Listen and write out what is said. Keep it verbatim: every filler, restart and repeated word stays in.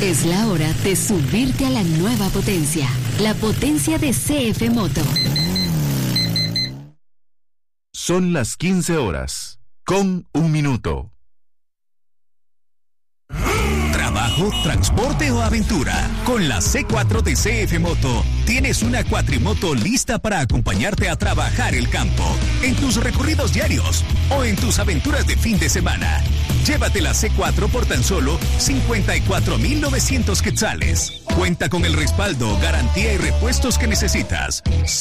Es la hora de subirte a la nueva potencia, la potencia de C F Moto. Son las quince horas, con un minuto. Trabajo, transporte o aventura. Con la C cuatro de C F Moto, tienes una cuatrimoto lista para acompañarte a trabajar el campo, en tus recorridos diarios o en tus aventuras de fin de semana. Llévate la C cuatro por tan solo cincuenta y cuatro mil novecientos quetzales. Cuenta con el respaldo, garantía y repuestos que necesitas.